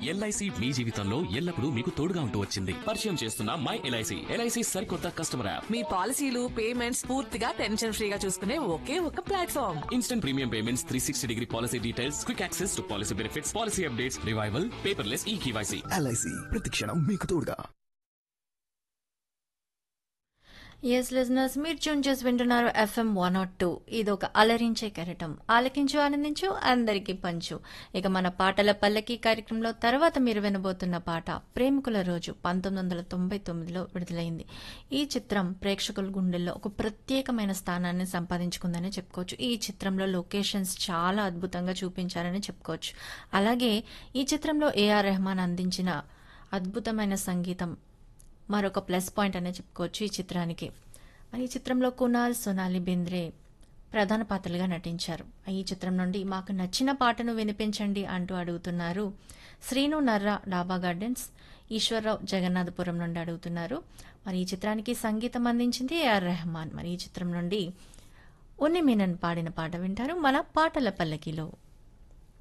LIC మీ జీవితంలో ఎల్లప్పుడూ మీకు తోడుగా ఉంటూ వచ్చింది. పరిచయం చేస్తున్న మై ఎల్ఐసి. ఎల్ఐసి సరికొత్త కస్టమర్ యాప్. మీ పాలసీలు పేమెంట్స్ పూర్తిగా టెన్షన్ ఫ్రీగా చూసుకునే ఒకే ఒక platform. Instant premium payments, 360-degree policy details, quick access to policy benefits, policy updates, revival, paperless eKYC. LIC ప్రతిక్షణం మీకు తోడుగా. ఎస్ లిజనర్స్, మీరు ట్యూన్ చేసి వింటున్నారు FM 102. ఇది ఒక అలరించే కెరటం. ఆలకించు, ఆనందించు, అందరికీ పంచు. ఇక మన పాటల పల్లకి కార్యక్రమంలో తర్వాత మీరు వినబోతున్న పాట ప్రేమికుల రోజు 1999లో విడుదలైంది. ఈ చిత్రం ప్రేక్షకుల గుండెల్లో ఒక ప్రత్యేకమైన స్థానాన్ని సంపాదించుకుందని చెప్పుకోవచ్చు. ఈ చిత్రంలో లొకేషన్స్ చాలా అద్భుతంగా చూపించారని చెప్పుకోవచ్చు. అలాగే ఈ చిత్రంలో ఏఆర్ రెహమాన్ అందించిన అద్భుతమైన సంగీతం మరొక ప్లస్ పాయింట్ అనే చెప్పుకోవచ్చు ఈ చిత్రానికి. మరి ఈ చిత్రంలో కునాల్, సోనాలి బెంద్రే ప్రధాన పాత్రలుగా నటించారు. ఈ చిత్రం నుండి మాకు నచ్చిన పాటను వినిపించండి అంటూ అడుగుతున్నారు శ్రీను నర్రా, డాబా గార్డెన్స్, ఈశ్వరరావు, జగన్నాథపురం నుండి అడుగుతున్నారు. మరి ఈ చిత్రానికి సంగీతం అందించింది ఏఆర్ రెహమాన్. మరి ఈ చిత్రం నుండి ఉన్ని మీనన్ పాడిన పాట వింటారు మన పాటల పల్లకిలో.